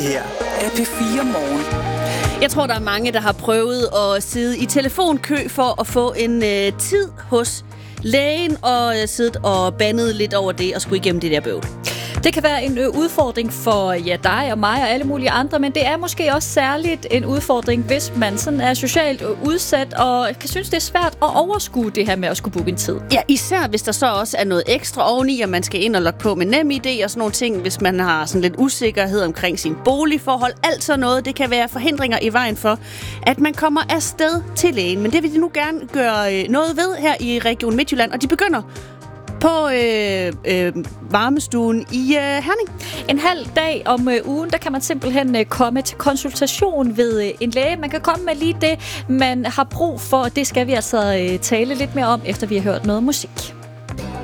her er P4 Morgen. Jeg tror, der er mange, der har prøvet at sidde i telefonkø for at få en tid hos lægen og siddet og bandet lidt over det og skulle igennem det der bøvl. Det kan være en udfordring for dig og mig og alle mulige andre, men det er måske også særligt en udfordring, hvis man sådan er socialt udsat og kan synes, det er svært at overskue det her med at skulle booke en tid. Ja, især hvis der så også er noget ekstra oveni, og man skal ind og logge på med NemID og sådan nogle ting, hvis man har sådan lidt usikkerhed omkring sin boligforhold. Alt sådan noget, det kan være forhindringer i vejen for, at man kommer afsted til lægen. Men det vil de nu gerne gøre noget ved her i Region Midtjylland, og de begynder på varmestuen i Herning. En halv dag om ugen, der kan man simpelthen komme til konsultation ved en læge. Man kan komme med lige det, man har brug for, og det skal vi altså tale lidt mere om, efter vi har hørt noget musik.